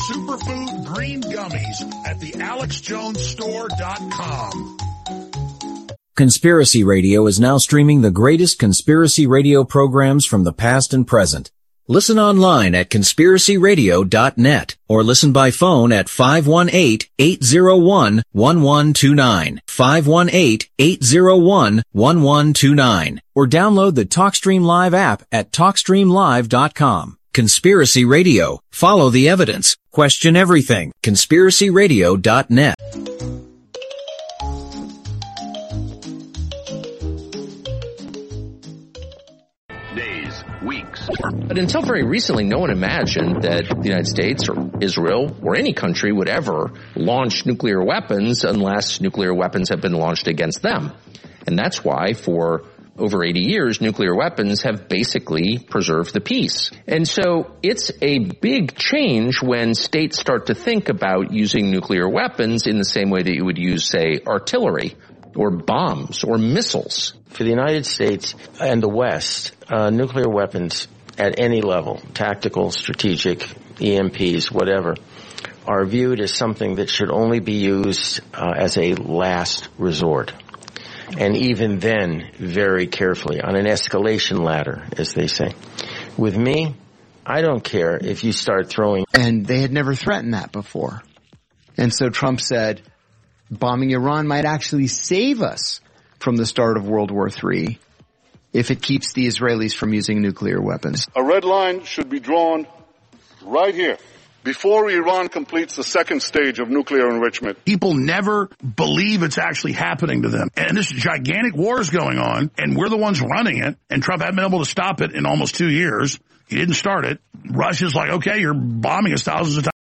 superfood green gummies at the AlexJonesStore.com. Conspiracy Radio is now streaming the greatest conspiracy radio programs from the past and present. Listen online at conspiracyradio.net or listen by phone at 518-801-1129, 518-801-1129, or download the TalkStream Live app at TalkStreamLive.com. Conspiracy Radio. Follow the evidence. Question everything. conspiracyradio.net. Days, weeks. But until very recently, no one imagined that the United States or Israel or any country would ever launch nuclear weapons unless nuclear weapons have been launched against them. And that's why for over 80 years, nuclear weapons have basically preserved the peace. And so it's a big change when states start to think about using nuclear weapons in the same way that you would use, say, artillery or bombs or missiles. For the United States and the West, nuclear weapons at any level, tactical, strategic, EMPs, whatever, are viewed as something that should only be used as a last resort. And even then, very carefully, on an escalation ladder, as they say. With me, I don't care if you start throwing... And they had never threatened that before. And so Trump said, bombing Iran might actually save us from the start of World War III if it keeps the Israelis from using nuclear weapons. A red line should be drawn right here. Before Iran completes the second stage of nuclear enrichment. People never believe it's actually happening to them. And this gigantic war is going on, and we're the ones running it, and Trump hasn't been able to stop it in almost 2 years. He didn't start it. Russia's like, okay, you're bombing us thousands of times.